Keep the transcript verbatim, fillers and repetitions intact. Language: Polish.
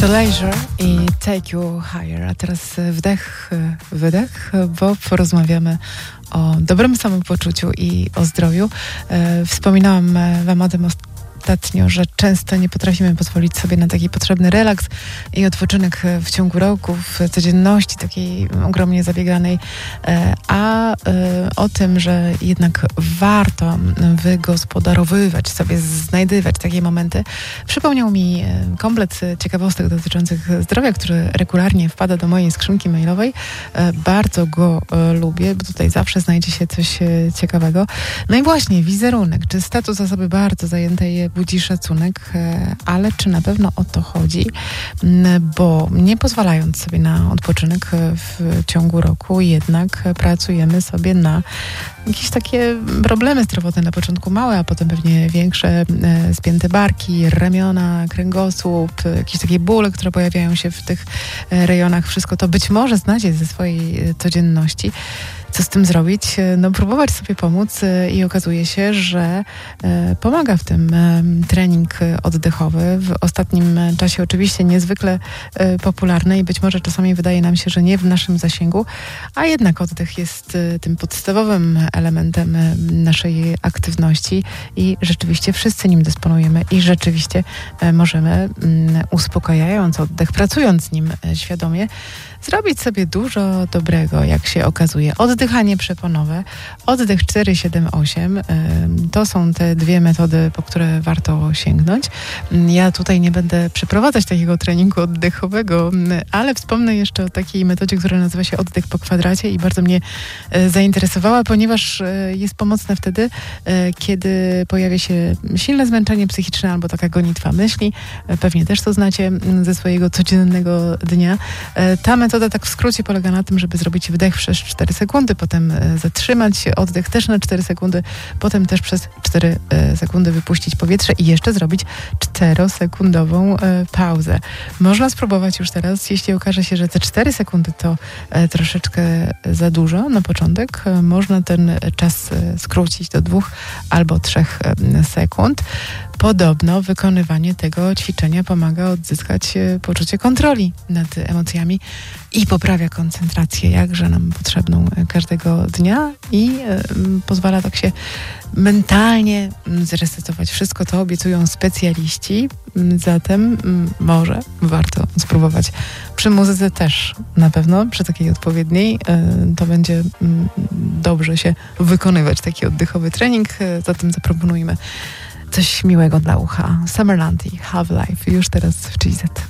The Leisure i Take You Higher. A teraz wdech, wydech, bo porozmawiamy o dobrym samopoczuciu i o zdrowiu. Wspominałam wam o tym ostatnio, że często nie potrafimy pozwolić sobie na taki potrzebny relaks i odpoczynek w ciągu roku, w codzienności takiej ogromnie zabieganej, a o tym, że jednak warto wygospodarowywać sobie, znajdywać takie momenty, przypomniał mi komplet ciekawostek dotyczących zdrowia, który regularnie wpada do mojej skrzynki mailowej. Bardzo go lubię, bo tutaj zawsze znajdzie się coś ciekawego. No i właśnie wizerunek, czy status osoby bardzo zajętej budzi szacunek, ale czy na pewno o to chodzi? Bo nie pozwalając sobie na odpoczynek w ciągu roku, jednak pracujemy sobie na jakieś takie problemy zdrowotne, na początku małe, a potem pewnie większe, spięte barki, ramiona, kręgosłup, jakieś takie bóle, które pojawiają się w tych rejonach. Wszystko to być może znacie ze swojej codzienności. Co z tym zrobić? No próbować sobie pomóc i okazuje się, że pomaga w tym trening oddechowy. W ostatnim czasie oczywiście niezwykle popularny i być może czasami wydaje nam się, że nie w naszym zasięgu, a jednak oddech jest tym podstawowym elementem naszej aktywności i rzeczywiście wszyscy nim dysponujemy i rzeczywiście możemy, uspokajając oddech, pracując z nim świadomie, zrobić sobie dużo dobrego, jak się okazuje. Oddychanie przeponowe, oddech cztery siedem osiem, to są te dwie metody, po które warto sięgnąć. Ja tutaj nie będę przeprowadzać takiego treningu oddechowego, ale wspomnę jeszcze o takiej metodzie, która nazywa się oddech po kwadracie i bardzo mnie zainteresowała, ponieważ jest pomocna wtedy, kiedy pojawia się silne zmęczenie psychiczne albo taka gonitwa myśli. Pewnie też to znacie ze swojego codziennego dnia. Ta metoda tak w skrócie polega na tym, żeby zrobić wdech przez cztery sekundy, potem zatrzymać oddech też na cztery sekundy, potem też przez cztery sekundy wypuścić powietrze i jeszcze zrobić czterosekundową pauzę. Można spróbować już teraz, jeśli okaże się, że te cztery sekundy to troszeczkę za dużo na początek. Można ten czas skrócić do dwóch albo trzech sekund. Podobno wykonywanie tego ćwiczenia pomaga odzyskać poczucie kontroli nad emocjami i poprawia koncentrację, jakże nam potrzebną każdego dnia i y, pozwala tak się mentalnie zresetować. Wszystko to obiecują specjaliści, zatem y, może warto spróbować. Przy muzyce też na pewno, przy takiej odpowiedniej, y, to będzie y, dobrze się wykonywać taki oddechowy trening, y, zatem zaproponujmy coś miłego dla ucha. Summerland i Have Life już teraz w G Z.